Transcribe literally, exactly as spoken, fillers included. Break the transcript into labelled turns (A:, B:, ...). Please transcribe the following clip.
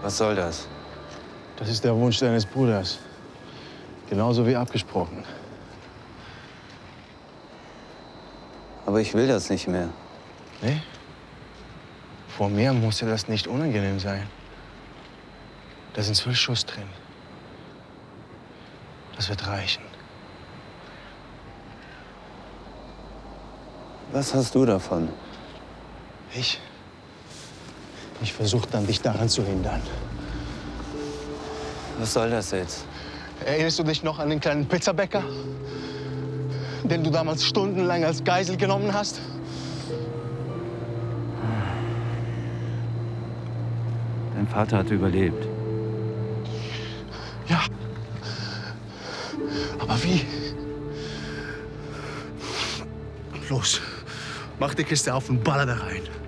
A: Was soll das?
B: Das ist der Wunsch deines Bruders. Genauso wie abgesprochen.
A: Aber ich will das nicht mehr.
B: Nee? Vor mir muss dir das nicht unangenehm sein. Da sind zwölf Schuss drin. Das wird reichen.
A: Was hast du davon?
B: Ich? Ich versuche dann, dich daran zu hindern.
A: Was soll das jetzt?
B: Erinnerst du dich noch an den kleinen Pizzabäcker, den du damals stundenlang als Geisel genommen hast?
A: Dein Vater hat überlebt.
B: Ja. Aber wie? Los, mach die Kiste auf und baller da rein.